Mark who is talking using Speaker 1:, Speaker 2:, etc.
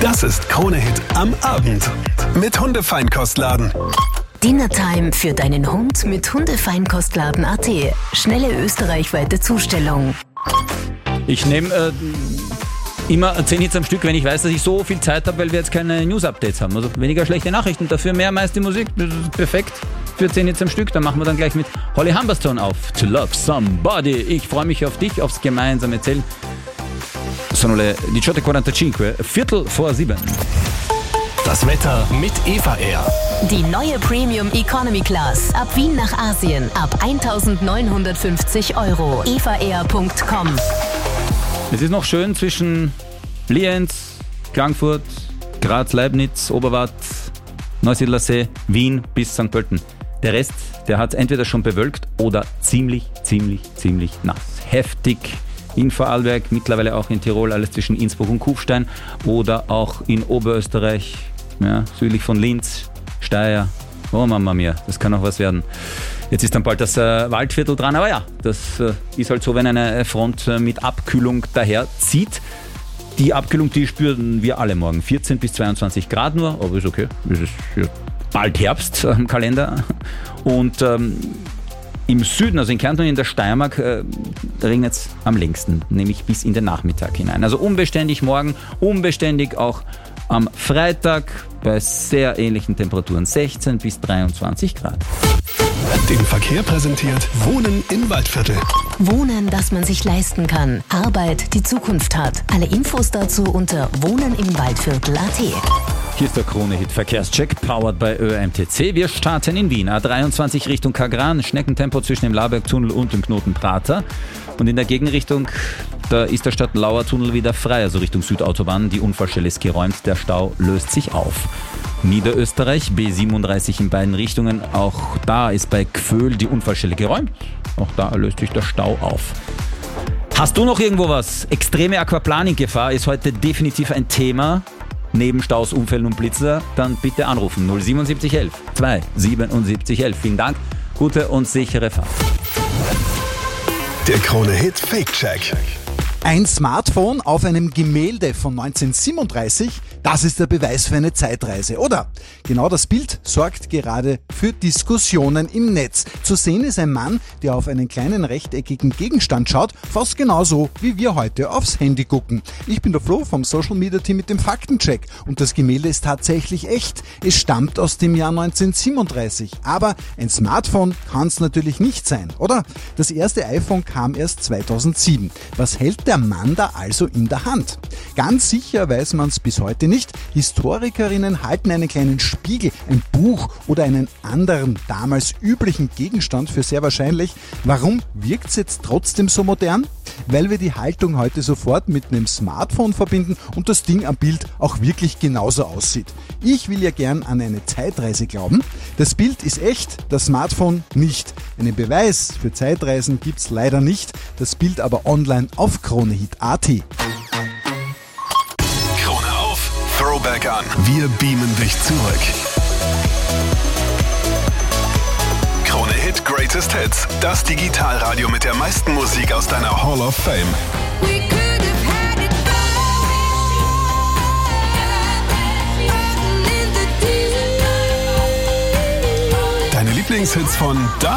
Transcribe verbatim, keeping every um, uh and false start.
Speaker 1: Das ist Krone-Hit am Abend mit Hundefeinkostladen.
Speaker 2: Dinnertime für deinen Hund mit Hundefeinkostladen Punkt at. Schnelle österreichweite Zustellung.
Speaker 3: Ich nehme äh, immer zehn Hits am Stück, wenn ich weiß, dass ich so viel Zeit habe, weil wir jetzt keine News-Updates haben. Also weniger schlechte Nachrichten, dafür mehr meiste Musik. Das ist perfekt für zehn Hits am Stück. Dann machen wir dann gleich mit Holly Humberstone auf To Love Somebody. Ich freue mich auf dich, aufs gemeinsame Zählen. Sono le diciotto e quarantacinque, Viertel vor sieben.
Speaker 1: Das Wetter mit Eva Air.
Speaker 2: Die neue Premium Economy Class. Ab Wien nach Asien. Ab eintausendneunhundertfünfzig Euro. eva air punkt com.
Speaker 3: Es ist noch schön zwischen Lienz, Klagenfurt, Graz, Leibniz, Oberwart, Neusiedlersee, Wien bis Sankt Pölten. Der Rest, der hat entweder schon bewölkt oder ziemlich, ziemlich, ziemlich nass. Heftig. In Vorarlberg, mittlerweile auch in Tirol, alles zwischen Innsbruck und Kufstein oder auch in Oberösterreich, ja, südlich von Linz, Steyr. Oh Mama mia, das kann auch was werden. Jetzt ist dann bald das äh, Waldviertel dran, aber ja, das äh, ist halt so, wenn eine Front äh, mit Abkühlung daher zieht. Die Abkühlung, die spüren wir alle morgen. vierzehn bis zweiundzwanzig Grad nur, aber ist okay. Es ist ja bald Herbst am Kalender. Und ähm, im Süden, also in Kärnten und in der Steiermark, äh, regnet es am längsten, nämlich bis in den Nachmittag hinein. Also unbeständig morgen, unbeständig auch am Freitag bei sehr ähnlichen Temperaturen, sechzehn bis dreiundzwanzig Grad.
Speaker 1: Den Verkehr präsentiert Wohnen im Waldviertel.
Speaker 2: Wohnen, das man sich leisten kann. Arbeit, die Zukunft hat. Alle Infos dazu unter wohnen im Waldviertel Punkt at.
Speaker 3: Hier ist der Krone-Hit Verkehrscheck, powered by Ö M T C. Wir starten in Wien. A dreiundzwanzig Richtung Kagran, Schneckentempo zwischen dem Laberg-Tunnel und dem Knoten Prater. Und in der Gegenrichtung, da ist der Stadtlauer-Tunnel wieder frei, also Richtung Südautobahn. Die Unfallstelle ist geräumt, der Stau löst sich auf. Niederösterreich, B siebenunddreißig in beiden Richtungen. Auch da ist bei Gföhl die Unfallstelle geräumt. Auch da löst sich der Stau auf. Hast du noch irgendwo was? Extreme Aquaplaning-Gefahr ist heute definitiv ein Thema. Neben Staus, Unfällen und Blitzer, dann bitte anrufen null siebenundsiebzig elf zwei siebenundsiebzig elf. Vielen Dank, gute und sichere Fahrt.
Speaker 1: Der Krone-Hit Fake-Check.
Speaker 4: Ein Smartphone auf einem Gemälde von neunzehnhundertsiebenunddreißig, das ist der Beweis für eine Zeitreise, oder? Genau das Bild sorgt gerade für Diskussionen im Netz. Zu sehen ist ein Mann, der auf einen kleinen rechteckigen Gegenstand schaut, fast genauso wie wir heute aufs Handy gucken. Ich bin der Flo vom Social Media Team mit dem Faktencheck und das Gemälde ist tatsächlich echt. Es stammt aus dem Jahr neunzehnhundertsiebenunddreißig, aber ein Smartphone kann es natürlich nicht sein, oder? Das erste iPhone kam erst zweitausendsieben. Was hält der Der Mann da also in der Hand? Ganz sicher weiß man es bis heute nicht. Historikerinnen halten einen kleinen Spiegel, ein Buch oder einen anderen damals üblichen Gegenstand für sehr wahrscheinlich. Warum wirkt es jetzt trotzdem so modern? Weil wir die Haltung heute sofort mit einem Smartphone verbinden und das Ding am Bild auch wirklich genauso aussieht. Ich will ja gern an eine Zeitreise glauben. Das Bild ist echt, das Smartphone nicht. Einen Beweis für Zeitreisen gibt's leider nicht, das Bild aber online auf Kronehit Punkt at.
Speaker 1: Krone auf, Throwback an. Wir beamen dich zurück. Krone-Hit Greatest Hits. Das Digitalradio mit der meisten Musik aus deiner Hall of Fame. Deine Lieblingshits von da